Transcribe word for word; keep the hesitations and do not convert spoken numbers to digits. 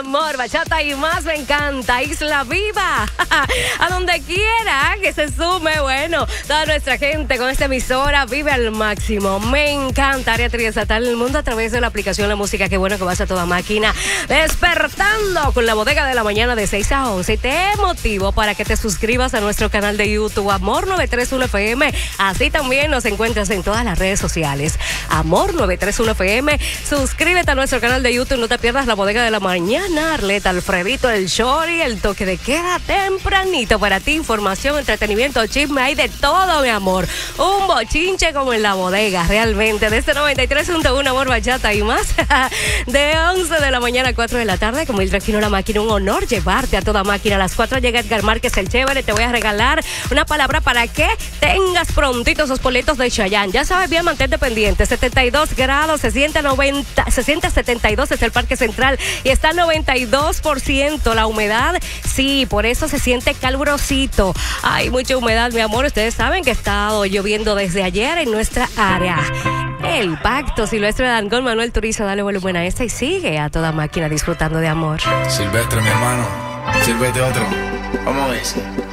amor, bachata y más me encanta. Isla Viva, a donde quiera que se sume, bueno, toda nuestra gente con esta emisora vive al máximo. Me encanta área triestatal en el mundo a través de la aplicación La Música. Qué bueno que vas a toda máquina, despertando con la bodega de la mañana de seis a once. Y te motivo para que te suscribas a nuestro canal de YouTube, Amor novecientos treinta y uno F M. Así también nos encuentras en todas las redes sociales. Amor novecientos treinta y uno F M. Suscríbete a nuestro canal de YouTube. No te pierdas la bodega de la mañana. Arleta, Alfredito, el Shori, el toque de queda tempranito para ti. Información, entretenimiento, chisme, hay de todo, mi amor. Un bochinche como en la bodega, realmente. Desde noventa y tres punto uno, Amor, bachata y más. De once de la mañana a cuatro de la tarde, como el Tranquilo La Máquina. Un honor llevarte a toda máquina. A las cuatro llega Edgar Márquez, el chévere. Te voy a regalar una palabra para que tengas prontito esos boletos de Chayanne. Ya sabes bien, mantente pendiente. setenta y dos grados, se siente noventa, se siente setenta y dos desde el Parque Central y está noventa y dos por ciento la humedad. Sí, por eso se siente calurosito. Hay mucha humedad, mi amor. Ustedes saben que ha estado lloviendo desde ayer en nuestra área. El Pacto, Silvestre Dangond, Manuel Turizo, dale volumen a esta y sigue a toda máquina disfrutando de amor. Silvestre, mi hermano, sírvete otro. ¿Cómo es?